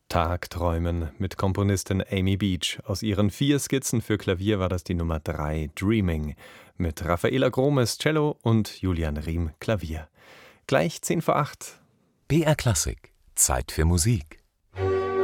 Tagträumen mit Komponistin Amy Beach. Aus ihren 4 Skizzen für Klavier war das die Nummer 3, Dreaming, mit Raffaela Gromes, Cello und Julian Riem, Klavier. Gleich 7:50. BR Klassik. Zeit für Musik.